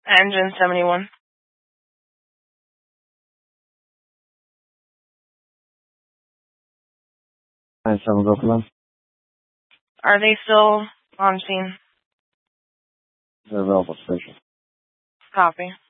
Engine 71. 9-7, go for them. Are they still on scene? They're available station. Copy.